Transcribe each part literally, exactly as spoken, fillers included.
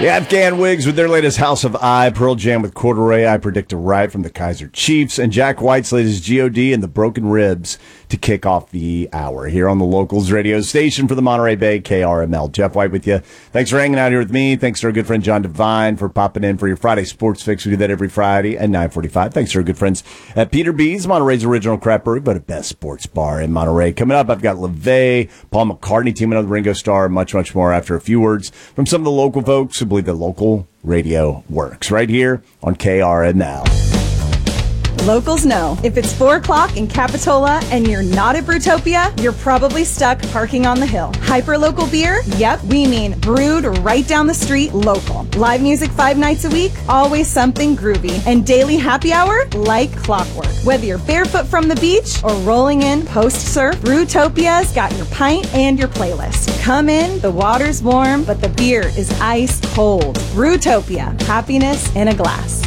The Afghan Wigs with their latest House of I, Pearl Jam with Corduroy, I Predict a Riot from the Kaiser Chiefs, and Jack White's latest G O D and the Broken Ribs to kick off the hour here on the Locals radio station for the Monterey Bay, K R M L. Jeff White with you. Thanks for hanging out here with me. Thanks to our good friend John Devine for popping in for your Friday Sports Fix. We do that every Friday at nine forty-five. Thanks to our good friends at Peter B's, Monterey's original crap brewery, but a best sports bar in Monterey. Coming up, I've got LeVay, Paul McCartney teaming up with Ringo Starr, much, much more after a few words from some of the local folks who believe that local radio works right here on K R M L. Locals know. If it's four o'clock in Capitola and you're not at Brewtopia, you're probably stuck parking on the hill. Hyper-local beer? Yep, we mean brewed right down the street, local. Live music five nights a week? Always something groovy. And daily happy hour? Like clockwork. Whether you're barefoot from the beach or rolling in post-surf, Brewtopia's got your pint and your playlist. Come in, the water's warm, but the beer is ice cold. Brewtopia. Happiness in a glass.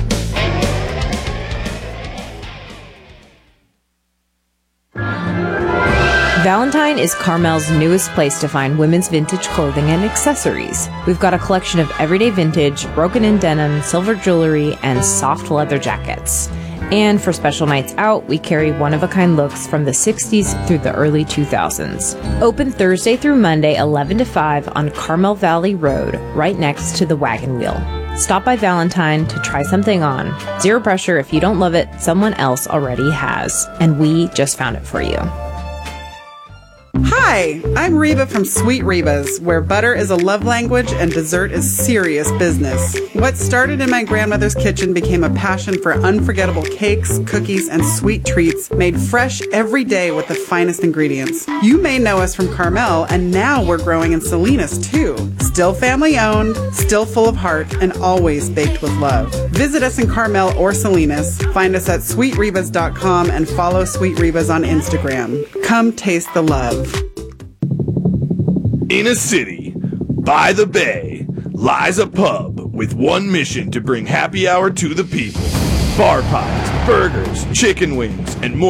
Valentine is Carmel's newest place to find women's vintage clothing and accessories. We've got a collection of everyday vintage, broken-in denim, silver jewelry, and soft leather jackets. And for special nights out, we carry one-of-a-kind looks from the sixties through the early two thousands. Open Thursday through Monday, eleven to five on Carmel Valley Road, right next to the Wagon Wheel. Stop by Valentine to try something on. Zero pressure. If you don't love it, someone else already has. And we just found it for you. Hi, I'm Reba from Sweet Reba's, where butter is a love language and dessert is serious business. What started in my grandmother's kitchen became a passion for unforgettable cakes, cookies, and sweet treats made fresh every day with the finest ingredients. You may know us from Carmel, and now we're growing in Salinas too. Still family owned, still full of heart, and always baked with love. Visit us in Carmel or Salinas. Find us at sweet rebas dot com and follow Sweet Rebas on Instagram. Come taste the love. In a city, by the bay, lies a pub with one mission to bring happy hour to the people. Bar pies, burgers, chicken wings, and more.